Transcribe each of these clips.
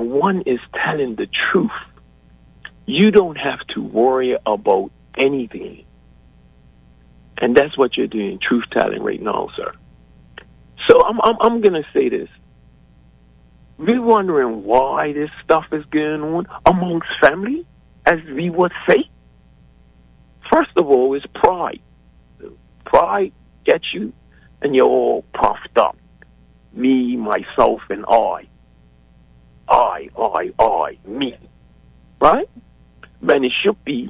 one is telling the truth, you don't have to worry about anything. And that's what you're doing, truth telling right now, sir. So I'm going to say this. We're wondering why this stuff is going on amongst family, as we would say. First of all, it's pride. Pride gets you, and you're all puffed up. Me, myself, and I. I, me. Right? When it should be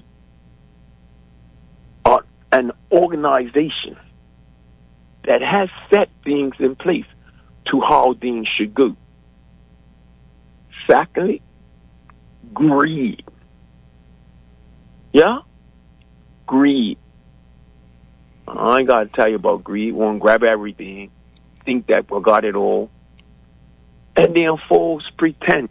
an organization that has set things in place to how things should go. Secondly, greed. Yeah? Greed. I ain't got to tell you about greed. Want to grab everything, think that we got it all. And then false pretense.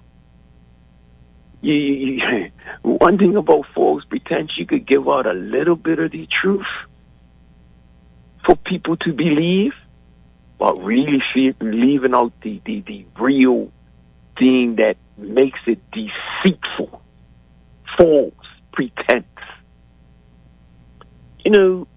One thing about false pretense, you could give out a little bit of the truth for people to believe, but really leaving out the real thing that makes it deceitful. False pretense. You know,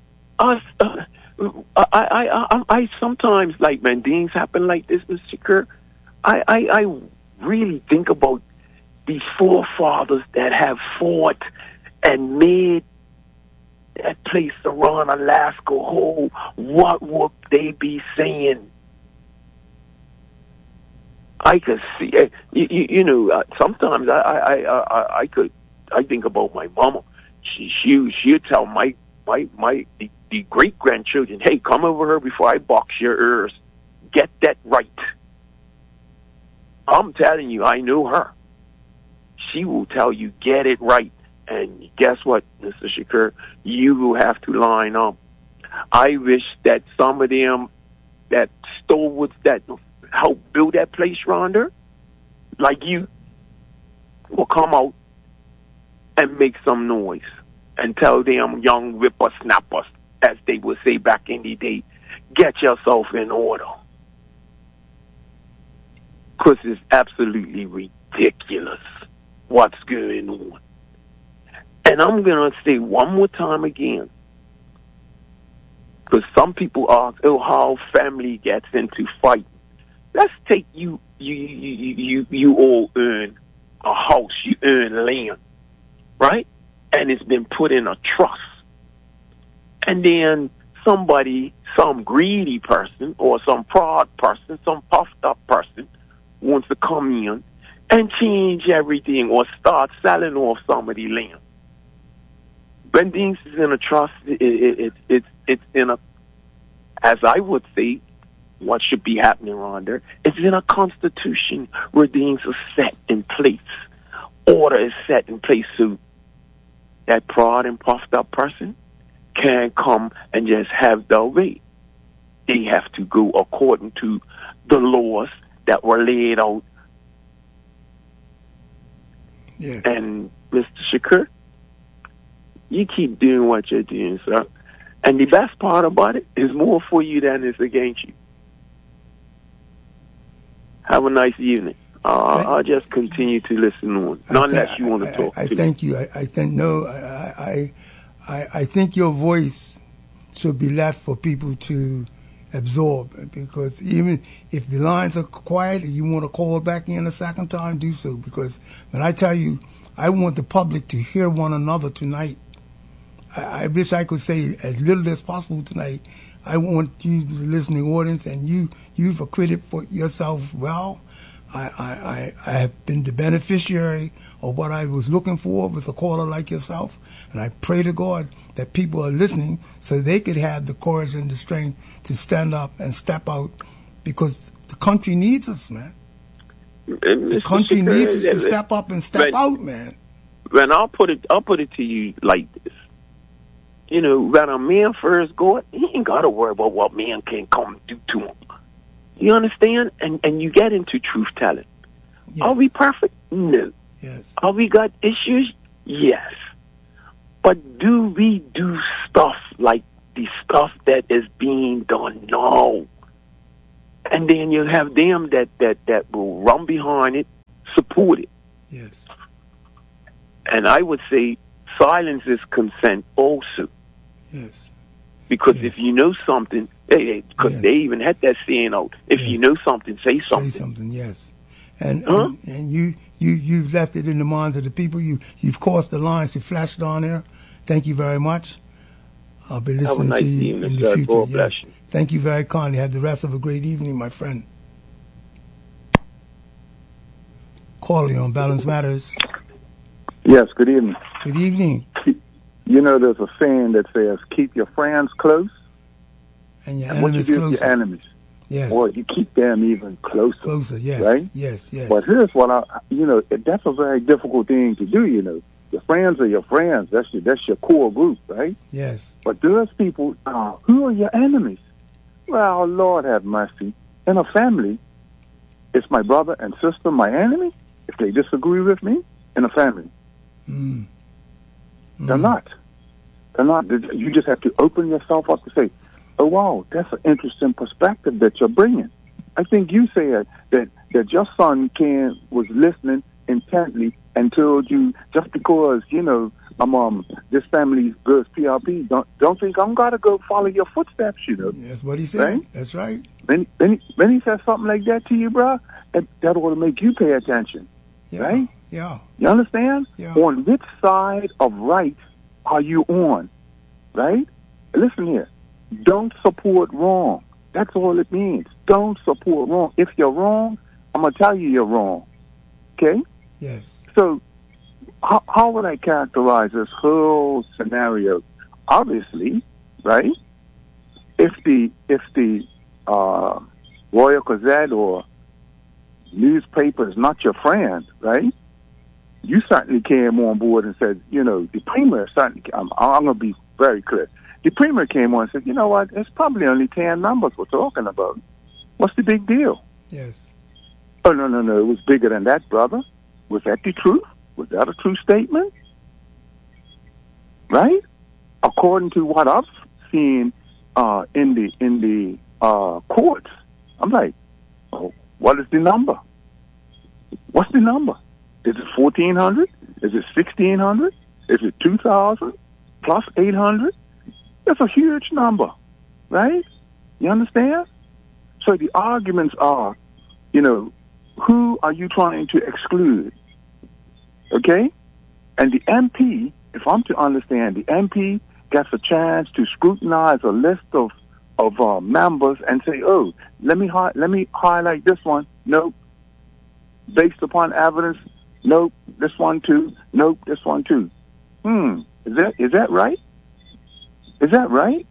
I sometimes, like, when things happen like this, Mr. Kerr, I really think about the forefathers that have fought and made that place around Alaska whole. What would they be saying? I could see, sometimes I think about my mama. She'd tell the great grandchildren, hey, come over here before I box your ears. Get that right. I'm telling you, I know her. She will tell you, get it right. And guess what, Mr. Shakur? You will have to line up. I wish that some of them that stalwarts that helped build that place, Rhonda, like you, will come out and make some noise and tell them young whippersnappers, as they would say back in the day, get yourself in order. Because it's absolutely ridiculous what's going on. And I'm going to say one more time again, because some people ask, how family gets into fighting. Let's take you all earn a house, you earn land, right? And it's been put in a trust. And then somebody, some greedy person or some proud person, some puffed up person wants to come in and change everything or start selling off some of the land. When things is in a trust, it's in a, as I would say, what should be happening around there, it's in a constitution where things are set in place. Order is set in place so that proud and puffed up person can't come and just have their way. They have to go according to the laws that were laid out. Yes. And Mr. Shakur, you keep doing what you're doing, sir. And the best part about it is more for you than it's against you. Have a nice evening. I'll just continue to listen on, not unless you want to talk. I thank you. I think your voice should be left for people to absorb, because even if the lines are quiet and you want to call back in a second time, do so. Because when I tell you, I want the public to hear one another tonight. I wish I could say as little as possible tonight. I want you, the listening audience, and you've acquitted for yourself well. I have been the beneficiary of what I was looking for with a caller like yourself, and I pray to God that people are listening so they could have the courage and the strength to stand up and step out, because the country needs us, man. The country needs us to step up and step out, man. When I'll put it to you like this. You know, when a man first go, he ain't got to worry about what man can come do to him. You understand? And you get into truth telling. Yes. Are we perfect? No. Yes. Are we got issues? Yes. But do we do stuff like the stuff that is being done? No. And then you have them that will run behind it support it. Yes. And I would say silence is consent also. Yes. Because if you know something, because they even had that saying out, if you know something, say something. Say something, yes. And you've left it in the minds of the people. You've crossed the lines to flash down there. Thank you very much. I'll be listening to you in the future. God bless you. Thank you very kindly. Have the rest of a great evening, my friend. Calling on Balance Matters. Yes, good evening. Good evening. You know, there's a saying that says, keep your friends close. And your and what you enemies do closer. with your enemies. Yes. Or you keep them even closer. Closer, yes. Right? Yes, yes. But here's what that's a very difficult thing to do, you know. Your friends are your friends. That's your core group, right? Yes. But there's people, who are your enemies? Well, Lord have mercy. In a family, it's my brother and sister my enemy if they disagree with me in a family. They're not. They're not. You just have to open yourself up to say, oh, wow, that's an interesting perspective that you're bringing. I think you said that your son was listening intently and told you just because, you know, this family's birth PRP, don't think I'm going to go follow your footsteps, you know. That's what he said. Right? That's right. When he says something like that to you, bro, that ought to make you pay attention. Yeah. Right? Yeah. You understand? Yeah. On which side of right are you on? Right? Listen here. Don't support wrong. That's all it means. Don't support wrong. If you're wrong, I'm going to tell you you're wrong. Okay? Yes. So, how would I characterize this whole scenario? Obviously, right? If the Royal Gazette or newspaper is not your friend, right? You certainly came on board and said, you know, the premier certainly. I'm going to be very clear. The premier came on and said, you know what? It's probably only 10 numbers we're talking about. What's the big deal? Yes. Oh, no. It was bigger than that, brother. Was that the truth? Was that a true statement? Right? According to what I've seen in the courts, I'm like, oh, what is the number? What's the number? Is it 1,400? Is it 1,600? Is it 2,000 plus 800? That's a huge number, right? You understand? So the arguments are, you know, who are you trying to exclude? Okay? And the MP, if I'm to understand, the MP gets a chance to scrutinize a list of members and say, oh, let me highlight this one. Nope. Based upon evidence, nope. This one too. Nope. This one too. Is that right? Is that right?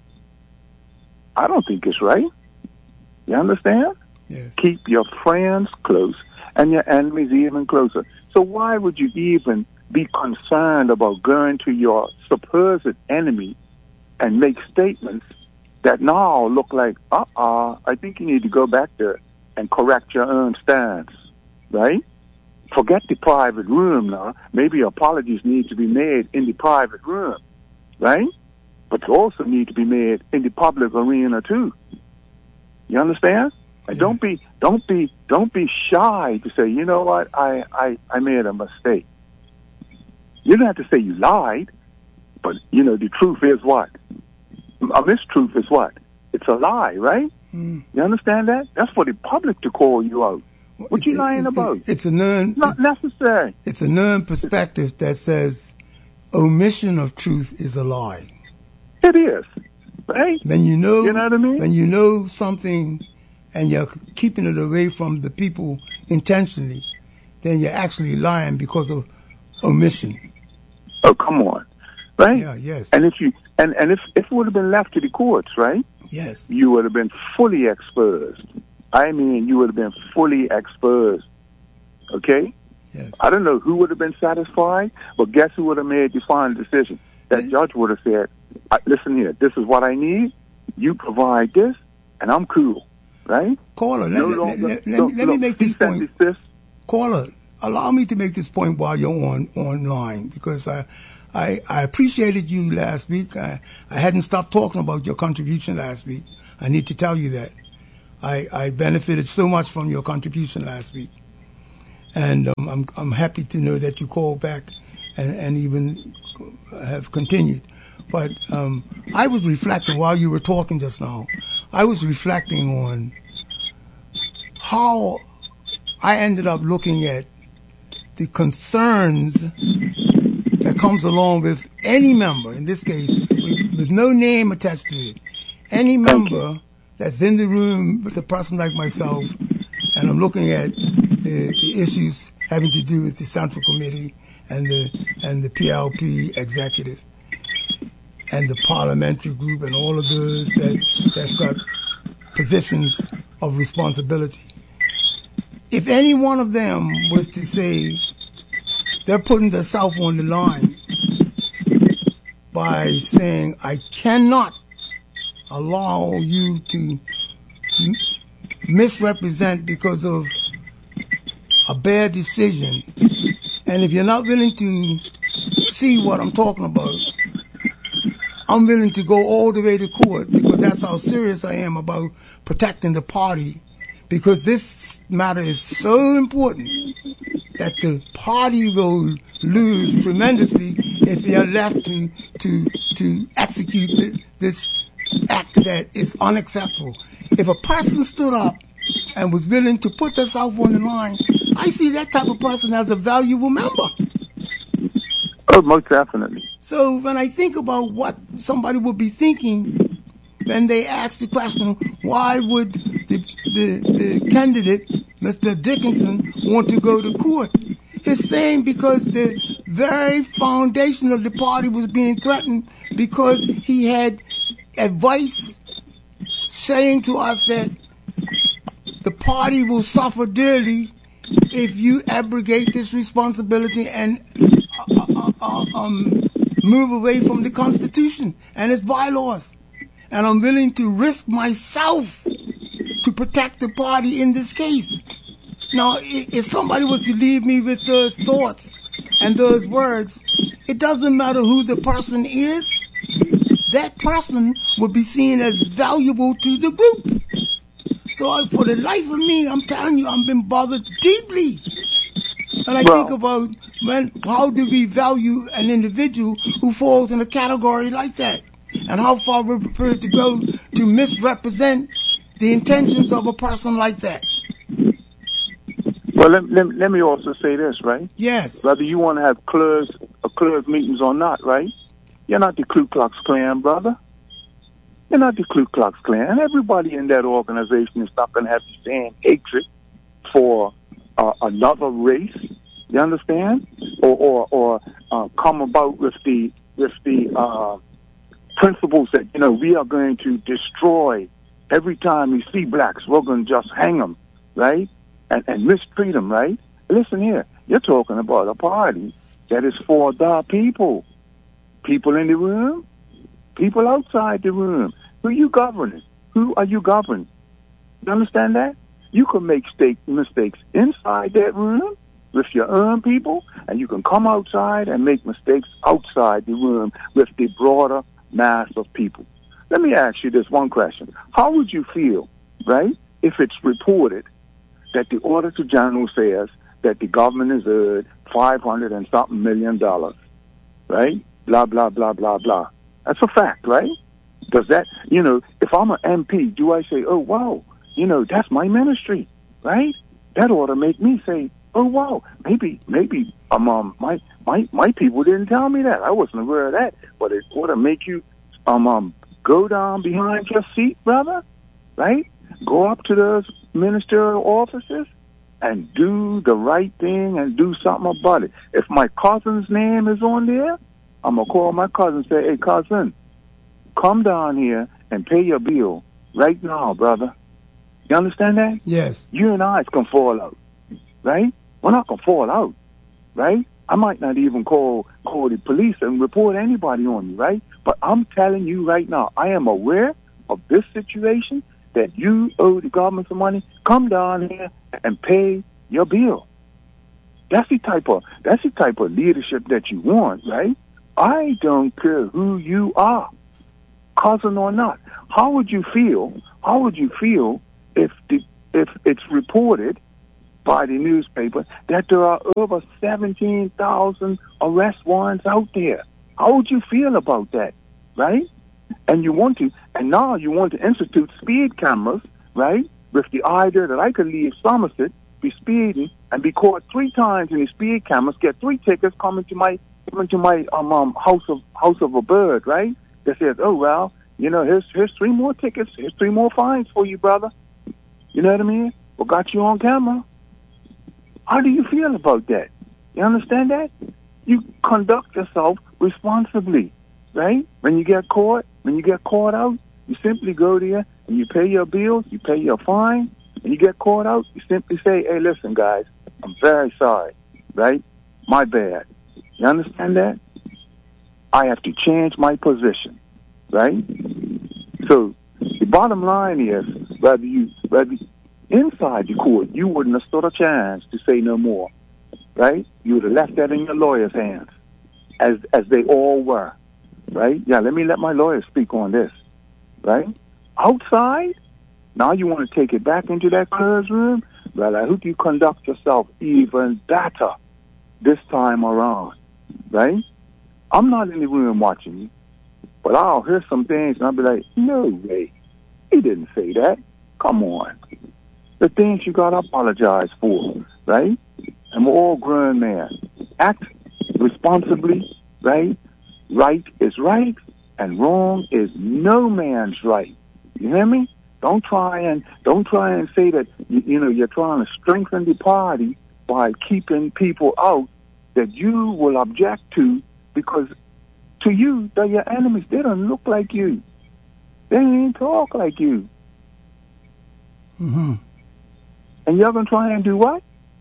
I don't think it's right. You understand? Yes. Keep your friends close and your enemies even closer. So why would you even be concerned about going to your supposed enemy and make statements that now look like, I think you need to go back there and correct your own stance, right? Forget the private room now. Maybe apologies need to be made in the private room, right? But they also need to be made in the public arena too. You understand? And don't be shy to say, you know what, I made a mistake. You don't have to say you lied, but you know the truth is what? A mistruth is what? It's a lie, right? You understand that? That's for the public to call you out. What you lying about? It's not necessary. It's a non-perspective that says omission of truth is a lie. It is, right? When you know what I mean? When you know something and you're keeping it away from the people intentionally, then you're actually lying because of omission. Oh, come on, right? Yeah, yes. And if it would have been left to the courts, right? Yes. You would have been fully exposed. I mean, you would have been fully exposed. Okay? Yes. I don't know who would have been satisfied, but guess who would have made the final decision? That judge would have said, listen here, this is what I need. You provide this, and I'm cool. Right? Caller, let me make this point. Caller, allow me to make this point while you're online, because I appreciated you last week. I hadn't stopped talking about your contribution last week. I need to tell you that. I benefited so much from your contribution last week. And I'm happy to know that you called back and even have continued. But I was reflecting while you were talking just now. I was reflecting on how I ended up looking at the concerns that comes along with any member, in this case, with no name attached to it, any member that's in the room with a person like myself, and I'm looking at the issues having to do with the Central Committee and the PLP executive and the parliamentary group and all of those that's got positions of responsibility. If any one of them was to say they're putting themselves on the line by saying, I cannot allow you to misrepresent because of a bad decision, and if you're not willing to see what I'm talking about, I'm willing to go all the way to court, because that's how serious I am about protecting the party, because this matter is so important that the party will lose tremendously if they are left to execute this act that is unacceptable. If a person stood up and was willing to put themselves on the line, I see that type of person as a valuable member. Oh, most definitely. So when I think about what somebody would be thinking when they ask the question, why would the candidate, Mr. Dickinson, want to go to court? He's saying because the very foundation of the party was being threatened, because he had advice saying to us that the party will suffer dearly if you abrogate this responsibility and move away from the Constitution and its bylaws. And I'm willing to risk myself to protect the party in this case. Now, if somebody was to leave me with those thoughts and those words, it doesn't matter who the person is, that person would be seen as valuable to the group. So for the life of me, I'm telling you, I've been bothered deeply. And I think about how do we value an individual who falls in a category like that? And how far we're prepared to go to misrepresent the intentions of a person like that. Well, let me also say this, right? Yes. Whether you want to have clerks meetings or not, right? You're not the Ku Klux Klan, brother. You're not the Ku Klux Klan. And everybody in that organization is not going to have the same hatred for another race. You understand? Or come about with the principles that, we are going to destroy every time we see blacks. We're going to just hang them, right? And mistreat them, right? Listen here. You're talking about a party that is for the people. People in the room, people outside the room. Who are you governing? Who are you governing? You understand that? You can make mistakes inside that room with your own people, and you can come outside and make mistakes outside the room with the broader mass of people. Let me ask you this one question. How would you feel, right, if it's reported that the Auditor General says that the government is owed $500 and something million, right? Blah, blah, blah, blah, blah. That's a fact, right? Does that, if I'm an MP, do I say, oh, wow, that's my ministry, right? That ought to make me say, oh, wow, maybe, my people didn't tell me that. I wasn't aware of that. But it ought to make you, go down behind your seat, brother, right? Go up to those ministerial offices and do the right thing and do something about it. If my cousin's name is on there, I'm going to call my cousin and say, hey, cousin, come down here and pay your bill right now, brother. You understand that? Yes. You and I can fall out, right? We're not going to fall out, right? I might not even call the police and report anybody on you, right? But I'm telling you right now, I am aware of this situation that you owe the government some money. Come down here and pay your bill. That's the type of leadership that you want, right? I don't care who you are, cousin or not. How would you feel if it's reported by the newspaper that there are over 17,000 arrest warrants out there. How would you feel about that, right? And now you want to institute speed cameras, right? With the idea that I could leave Somerset, be speeding, and be caught 3 times in the speed cameras, get 3 tickets, coming to my house of a bird, right? That says, oh well, here's 3 more tickets, here's 3 more fines for you, brother. You know what I mean? Well, got you on camera. How do you feel about that? You understand that? You conduct yourself responsibly, right? When you get caught out, you simply go there and you pay your bills, you pay your fine, and you get caught out, you simply say, hey, listen, guys, I'm very sorry, right? My bad. You understand that? I have to change my position, right? So the bottom line is, whether inside the court, you wouldn't have stood a chance to say no more, right? You would have left that in your lawyer's hands, as they all were, right? Yeah, let my lawyer speak on this, right? Outside, now you want to take it back into that closed room? Well, I hope you conduct yourself even better this time around, right? I'm not in the room watching you, but I'll hear some things and I'll be like, no way, he didn't say that. Come on. The things you got to apologize for, right? And we're all grown men. Act responsibly, right? Right is right, and wrong is no man's right. You hear me? Don't try and say that you're trying to strengthen the party by keeping people out that you will object to, because to you they're your enemies. They don't look like you. They ain't talk like you. Mm-hmm. And you're gonna try and do what?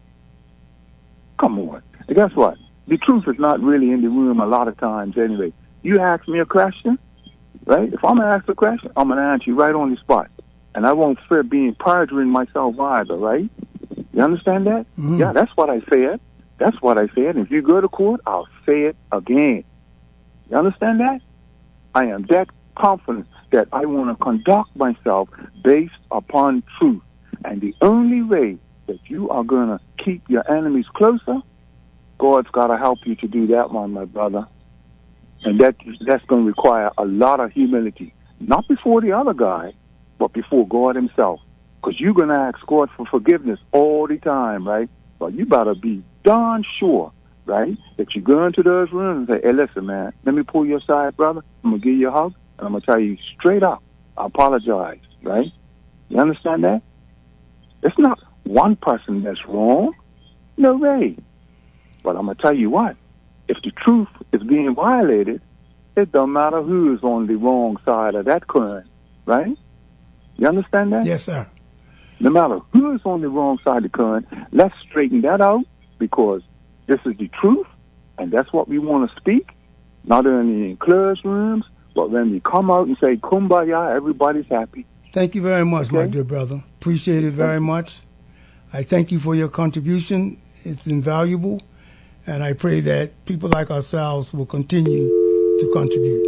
Come on. And guess what? The truth is not really in the room a lot of times anyway. You ask me a question, right? If I'm gonna ask a question, I'm gonna answer you right on the spot. And I won't fear perjuring myself either, right? You understand that? Mm-hmm. Yeah, that's what I said. That's what I said. If you go to court, I'll say it again. You understand that? I am that confident that I want to conduct myself based upon truth. And the only way that you are going to keep your enemies closer, God's got to help you to do that one, my brother. And that's going to require a lot of humility. Not before the other guy, but before God himself. Because you're going to ask God for forgiveness all the time, right? But you better be darn sure, right, that you go into those rooms and say, hey, listen, man, let me pull you aside, brother. I'm going to give you a hug, and I'm going to tell you straight up, I apologize, right? You understand that? It's not one person that's wrong. No way. But I'm going to tell you what, if the truth is being violated, it don't matter who's on the wrong side of that coin, right? You understand that? Yes, sir. No matter who is on the wrong side of the coin, let's straighten that out, because this is the truth, and that's what we want to speak, not only in closed rooms, but when we come out and say, kumbaya, everybody's happy. Thank you very much, Okay? my dear brother. Appreciate it very much. I thank you for your contribution. It's invaluable, and I pray that people like ourselves will continue to contribute.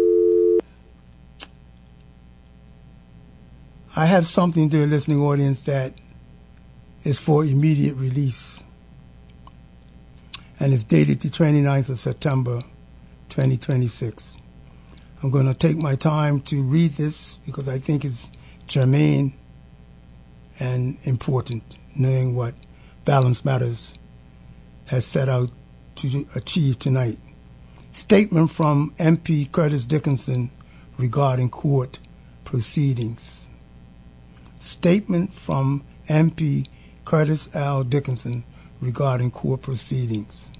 I have something to the listening audience that is for immediate release, and it's dated the 29th of September, 2026. I'm going to take my time to read this because I think it's germane and important, knowing what Balance Matters has set out to achieve tonight. Statement from MP Curtis Dickinson regarding court proceedings. Statement from MP Curtis L. Dickinson regarding court proceedings.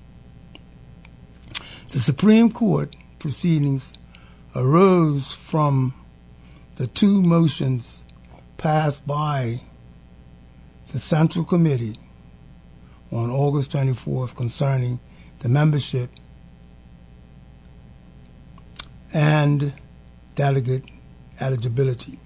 The Supreme Court proceedings arose from the 2 motions passed by the Central Committee on August 24th concerning the membership and delegate eligibility,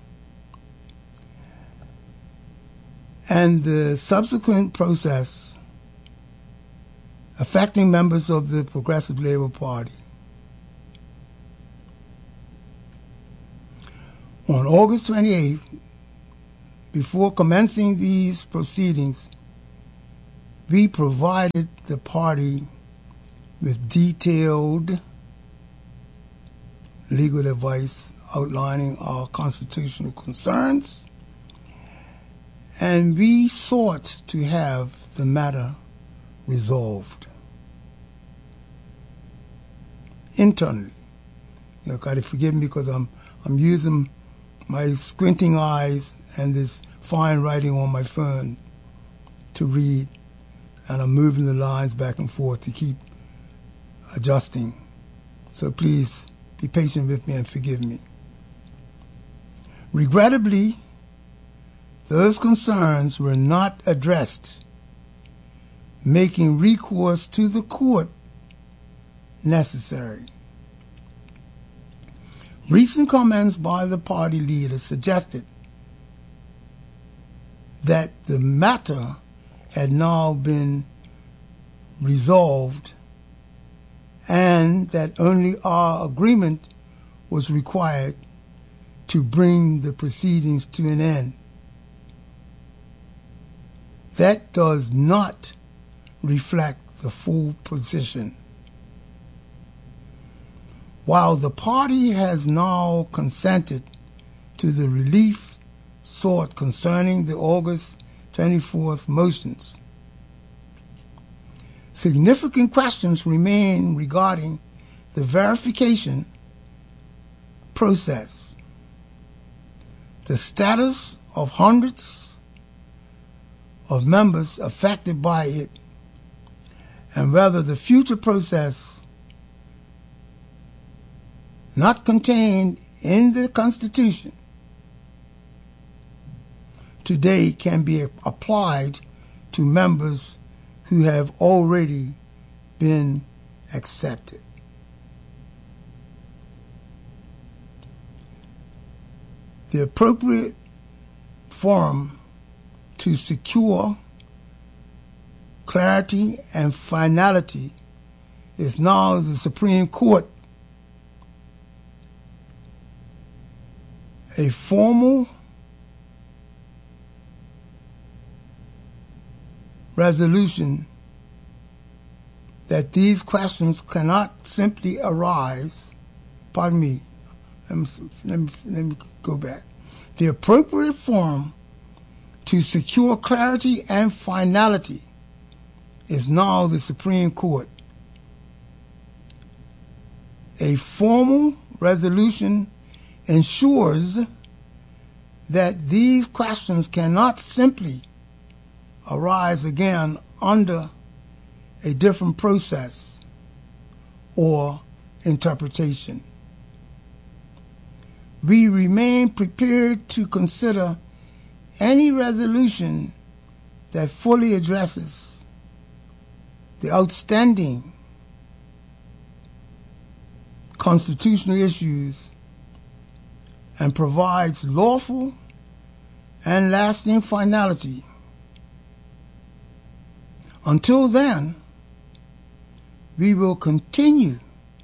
and the subsequent process affecting members of the Progressive Labor Party. On August 28th, before commencing these proceedings, we provided the party with detailed legal advice outlining our constitutional concerns, and we sought to have the matter resolved internally. You know, God, forgive me because I'm using my squinting eyes and this fine writing on my phone to read, and I'm moving the lines back and forth to keep adjusting. So please be patient with me and forgive me. Regrettably, those concerns were not addressed, making recourse to the court necessary. Recent comments by the party leader suggested that the matter had now been resolved and that only our agreement was required to bring the proceedings to an end. That does not reflect the full position. While the party has now consented to the relief sought concerning the August 24th motions, significant questions remain regarding the verification process, the status of hundreds of members affected by it, and whether the future process not contained in the Constitution today can be applied to members who have already been accepted. The appropriate forum to secure clarity and finality is now the Supreme Court. A formal resolution that these questions cannot simply arise. Pardon me. Let me go back. The appropriate forum to secure clarity and finality is now the Supreme Court. A formal resolution ensures that these questions cannot simply arise again under a different process or interpretation. We remain prepared to consider any resolution that fully addresses the outstanding constitutional issues and provides lawful and lasting finality. Until then, we will continue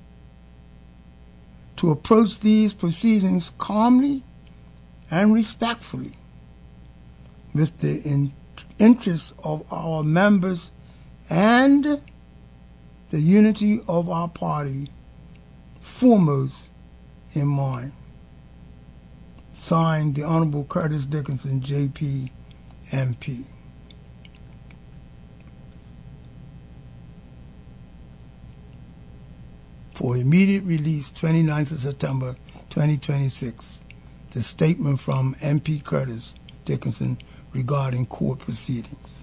to approach these proceedings calmly and respectfully, with the interests of our members and the unity of our party foremost in mind. Signed, the Honorable Curtis Dickinson, J.P., MP. For immediate release, 29th of September, 2026, the statement from MP Curtis Dickinson regarding court proceedings.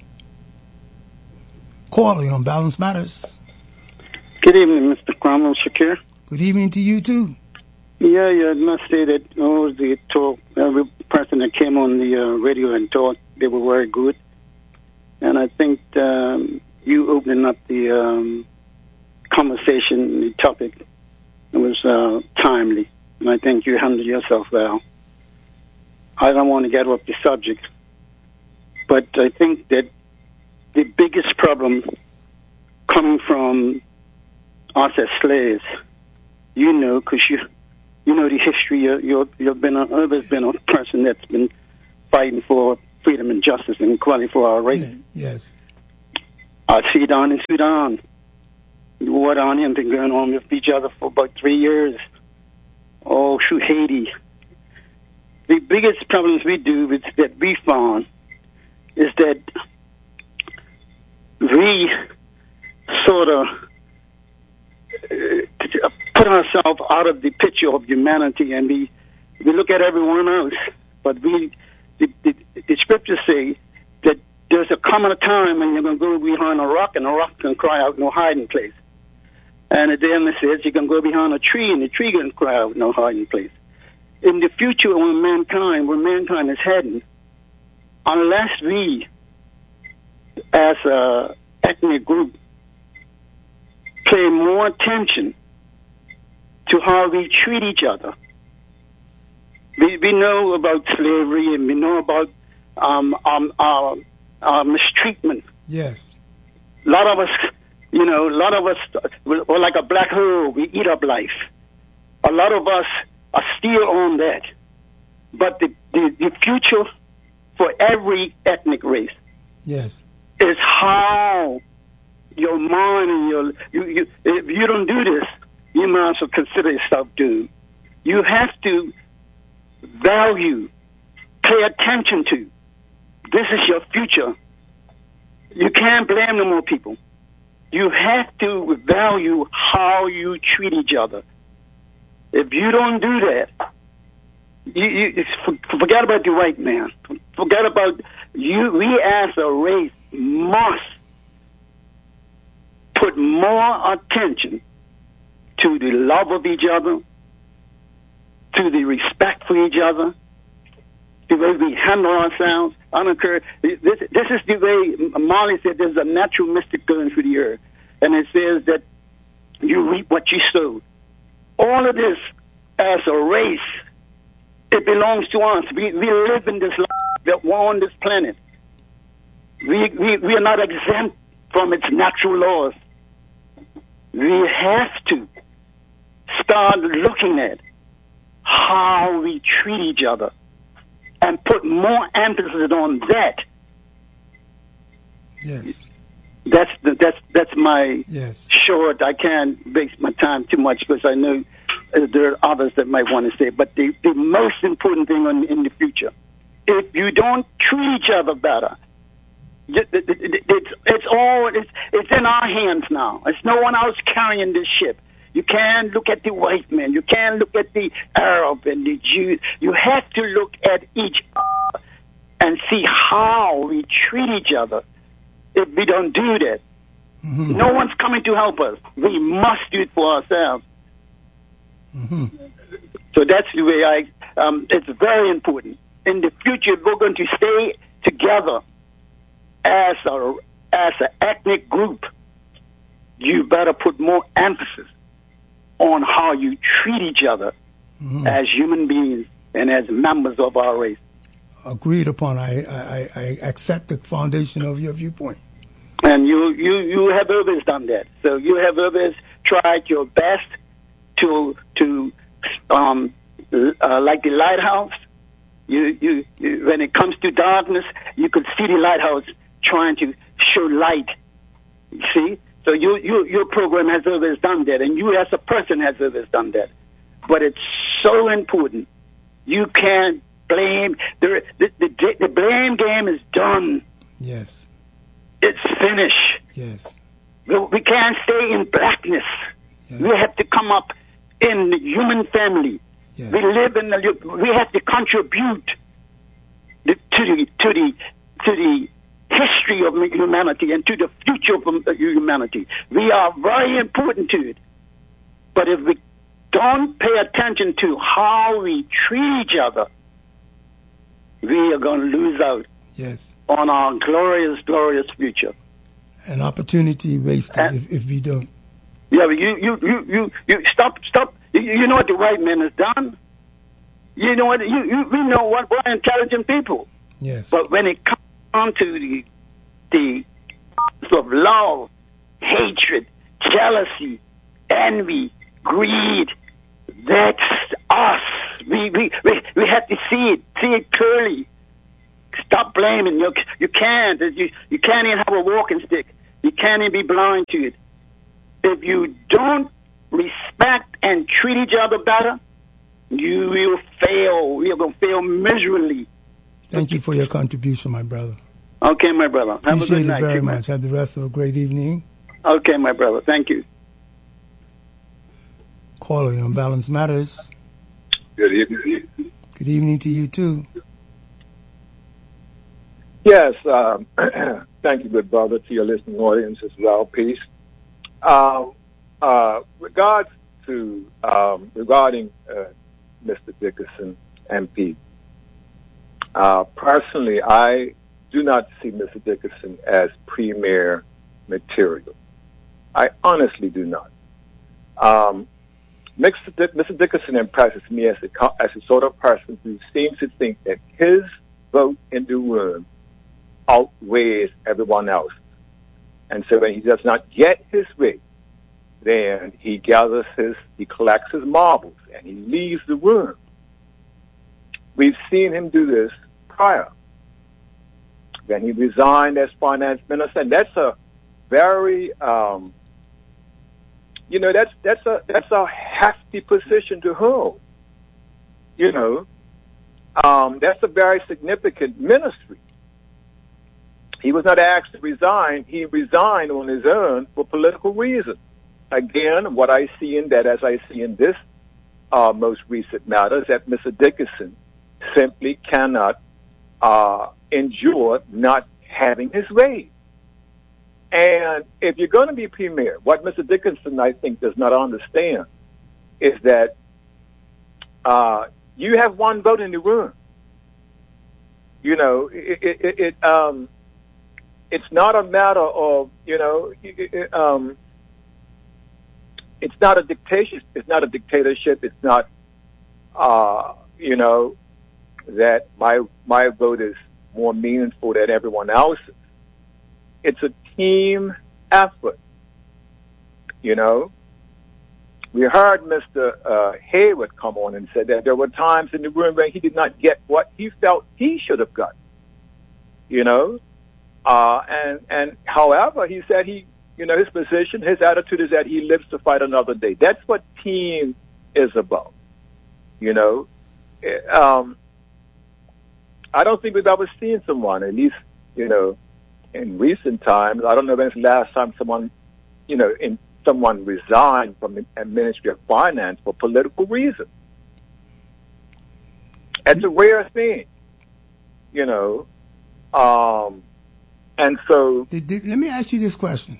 Corley on Balance Matters. Good evening, Mr. Cromwell Shakir. Good evening to you, too. Yeah, I must say that every person that came on the radio and talked, they were very good. And I think you opening up the conversation, the topic, it was timely. And I think you handled yourself well. I don't want to get off the subject, but I think that the biggest problem coming from us as slaves, you know, because you know the history. You've been always been a person that's been fighting for freedom and justice and equality for our race. Yes. I see it down in Sudan. The war down here has been going on with each other for about 3 years. Oh, through Haiti. The biggest problems that we found is that we sort of put ourselves out of the picture of humanity, and we look at everyone else. But the scriptures say that there's a coming time when you're going to go behind a rock, and the rock can cry out no hiding place. And then it says you can go behind a tree, and the tree can cry out no hiding place. In the future, where mankind is heading, unless we, as a ethnic group, pay more attention to how we treat each other. We know about slavery, and we know about mistreatment. Yes. A lot of us, we're like a black hole. We eat up life. A lot of us are still on that. But the future for every ethnic race, yes, is how your mind and if you don't do this, you might as well consider yourself doomed. You have to value, pay attention to. This is your future. You can't blame no more people. You have to value how you treat each other. If you don't do that, you forget about the white man. Forget about you. We as a race must put more attention to the love of each other, to the respect for each other, the way we handle ourselves. I don't care. This is the way Marley said there's a natural mystic going through the earth. And it says that you reap what you sow. All of this, as a race, it belongs to us. We live in this life, that we're on this planet. We are not exempt from its natural laws. We have to start looking at how we treat each other and put more emphasis on that. Yes. That's my yes. short. I can't waste my time too much because I know there are others that might want to say. But the most important thing in the future, if you don't treat each other better, it's in our hands now. It's no one else carrying this ship. You can't look at the white man. You can't look at the Arab and the Jew. You have to look at each other and see how we treat each other. If we don't do that, mm-hmm. no one's coming to help us. We must do it for ourselves. Mm-hmm. So that's the way it's very important. In the future, we're going to stay together as an ethnic group. You better put more emphasis on how you treat each other mm-hmm. as human beings and as members of our race. Agreed upon. I accept the foundation of your viewpoint. And you have always done that. So you have always tried your best to like the lighthouse. You when it comes to darkness, you could see the lighthouse trying to show light. You see? So your program has always done that, and you as a person has always done that. But it's so important. You can't blame. The blame game is done. Yes. It's finished. Yes. We can't stay in blackness. Yes. We have to come up in the human family. Yes. We have to contribute to the history of humanity and to the future of humanity. We are very important to it. But if we don't pay attention to how we treat each other, we are going to lose out. Yes. On our glorious, glorious future. An opportunity wasted if we don't. Yeah, but you stop. You know what the white man has done? You know what? We know what we're intelligent people. Yes. But when it comes to the of love, hatred, jealousy, envy, greed, that's us. We have to see it clearly. Stop blaming. You can't. You can't even have a walking stick. You can't even be blind to it. If you don't respect and treat each other better, you will fail. You're going to fail miserably. Thank you for your contribution, my brother. Okay, my brother. Have a good night. Appreciate it very much. Have the rest of a great evening. Okay, my brother. Thank you. Caller on Balance Matters. Good evening. Good evening to you, too. Yes, thank you, good brother, to your listening audience as well. Peace. Regarding Mr. Dickerson, MP, personally, I do not see Mr. Dickerson as premier material. I honestly do not. Mr. Dickerson impresses me as a sort of person who seems to think that his vote in the room outweighs everyone else. And so when he does not get his way, then he collects his marbles and he leaves the room. We've seen him do this prior. When he resigned as finance minister, and that's a very, that's a hefty position to hold. That's a very significant ministry. He was not asked to resign. He resigned on his own for political reasons. Again, what I see in that, as I see in this most recent matter, is that Mr. Dickerson simply cannot endure not having his way. And if you're going to be premier, what Mr. Dickerson, I think, does not understand is that you have one vote in the room. It's not a matter of, it's not a dictatorship. It's not a dictatorship. It's not, that my vote is more meaningful than everyone else's. It's a team effort. We heard Mr. Hayward come on and said that there were times in the room where he did not get what he felt he should have got. And however, he said his position, his attitude is that he lives to fight another day. That's what team is about. I don't think we've ever seen someone, at least, in recent times. I don't know when it's the last time someone resigned from the Ministry of Finance for political reasons. It's a rare thing, and so... Let me ask you this question.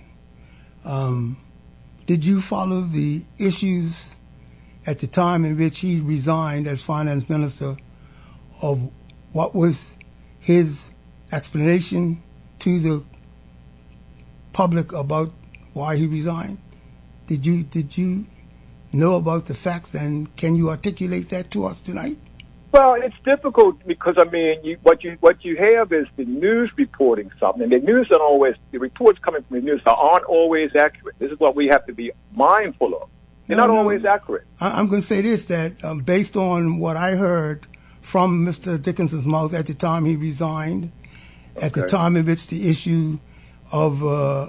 Did you follow the issues at the time in which he resigned as finance minister of what was his explanation to the public about why he resigned? Did you know about the facts, and can you articulate that to us tonight? Well, it's difficult because what you have is the news reporting something, and the reports coming from the news aren't always accurate. This is what we have to be mindful of. They're not always accurate. I'm going to say this, that based on what I heard from Mr. Dickerson's mouth at the time he resigned, at the time in which the issue of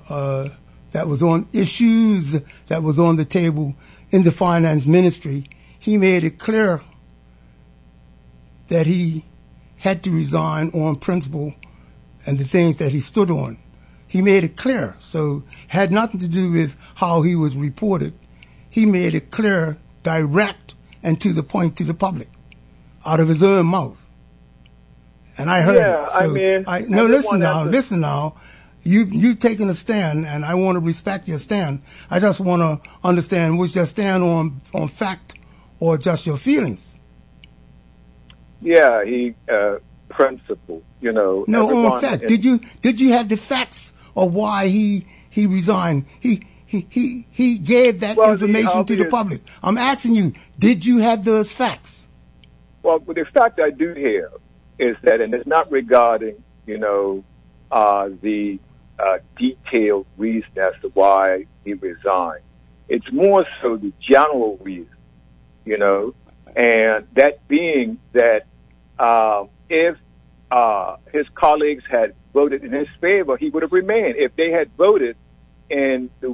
issues that was on the table in the finance ministry, he made it clear that he had to resign on principle and the things that he stood on. He made it clear. So had nothing to do with how he was reported. He made it clear, direct, and to the point to the public, out of his own mouth. And I heard it. So listen now. You've taken a stand, and I want to respect your stand. I just want to understand, was your stand on fact or just your feelings? Yeah, he principle. No, on fact. Did you have the facts of why he resigned? He gave that information to the public. I'm asking you, did you have those facts? Well, the fact I do have is that, and it's not regarding the detailed reason as to why he resigned. It's more so the general reason, and that being that if his colleagues had voted in his favor, he would have remained. If they had voted in the